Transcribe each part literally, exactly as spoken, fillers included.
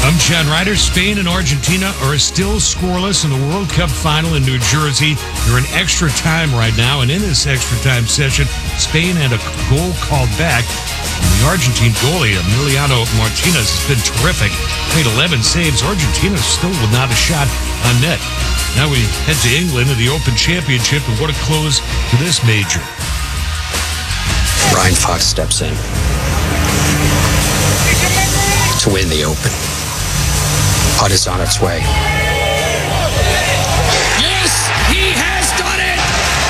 I'm John Ryder. Spain and Argentina are still scoreless in the World Cup final in New Jersey. They're in extra time right now, and in this extra time session, Spain had a goal called back. And the Argentine goalie, Emiliano Martinez, has been terrific. Made eleven saves. Argentina still with not a shot on net. Now we head to England in the Open Championship, and what a close to this major. Ryan Fox steps in to win the Open. Putt is on its way. Yes, he has done it!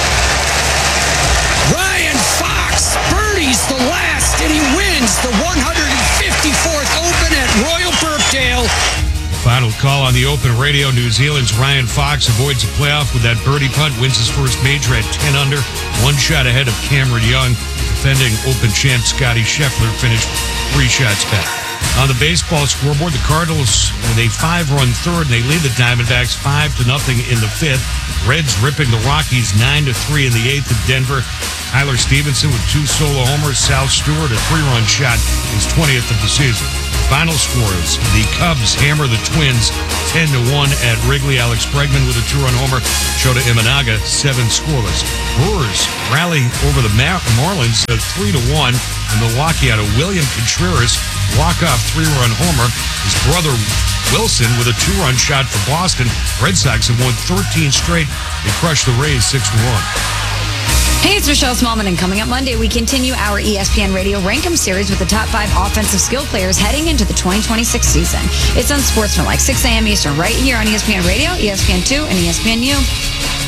Ryan Fox birdies the last, and he wins the one hundred fifty-fourth Open at Royal Birkdale. Final call on the Open Radio. New Zealand's Ryan Fox avoids a playoff with that birdie putt, wins his first major at ten under, one shot ahead of Cameron Young. Defending Open champ Scotty Scheffler finished three shots back. On the baseball scoreboard, the Cardinals with a five-run third, and they lead the Diamondbacks five to nothing in the fifth. Reds ripping the Rockies nine to three in the eighth at Denver. Tyler Stevenson with two solo homers. Sal Stewart, a three-run shot, his twentieth of the season. Final scores: the Cubs hammer the Twins ten to one at Wrigley. Alex Bregman with a two-run homer. Shota Imanaga seven scoreless. Brewers rally over the Mar- Marlins uh, three to one. In Milwaukee out of William Contreras, walk-off three-run homer. His brother Wilson with a two-run shot for Boston. Red Sox have won thirteen straight. They crushed the Rays six to one. Hey, it's Michelle Smallman, and coming up Monday, we continue our E S P N Radio Rankem series with the top five offensive skill players heading into the twenty twenty-six season. It's on Sportsmanlike, six a.m. Eastern, right here on E S P N Radio, E S P N two, and E S P N U.